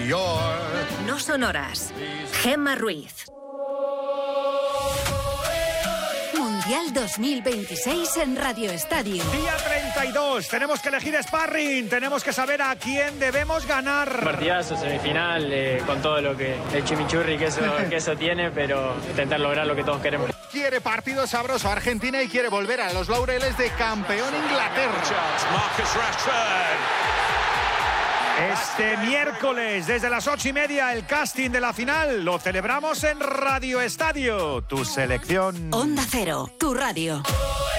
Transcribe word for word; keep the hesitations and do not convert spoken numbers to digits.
York. No sonoras. Gemma Ruiz. Mundial dos mil veintiséis en Radio Estadio. Día treinta y dos. Tenemos que elegir sparring. Tenemos que saber a quién debemos ganar. Partidazo, semifinal, eh, con todo lo que el chimichurri que eso, que eso tiene, pero intentar lograr lo que todos queremos. Quiere partido sabroso Argentina y quiere volver a los laureles de campeón Inglaterra. Marcus Rashford. Este miércoles, desde las ocho y media, el casting de la final lo celebramos en Radio Estadio. Tu selección. Onda Cero, tu radio.